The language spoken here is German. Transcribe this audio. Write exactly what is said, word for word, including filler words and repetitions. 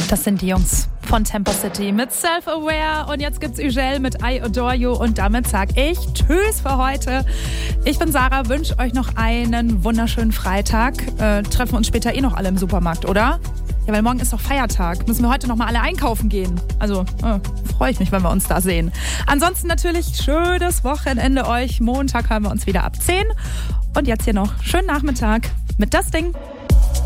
Das sind die Jungs von Tempo City mit Self-Aware und jetzt gibt's Ugel mit I Adore You und damit sag ich Tschüss für heute. Ich bin Sarah, wünsche euch noch einen wunderschönen Freitag. Äh, treffen uns später eh noch alle im Supermarkt, oder? Ja, weil morgen ist doch Feiertag. Müssen wir heute noch mal alle einkaufen gehen. Also äh, freue ich mich, wenn wir uns da sehen. Ansonsten natürlich schönes Wochenende euch. Montag hören wir uns wieder ab zehn. Und jetzt hier noch schönen Nachmittag mit das Ding.